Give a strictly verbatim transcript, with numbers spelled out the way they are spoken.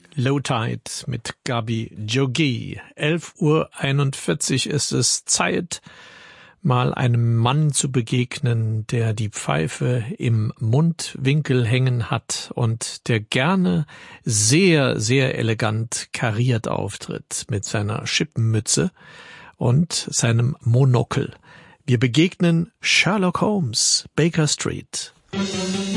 Low Tide mit Gabi Jogi. elf Uhr einundvierzig ist es Zeit, mal einem Mann zu begegnen, der die Pfeife im Mundwinkel hängen hat und der gerne sehr, sehr elegant kariert auftritt mit seiner Schippenmütze und seinem Monokel. Wir begegnen Sherlock Holmes, Baker Street.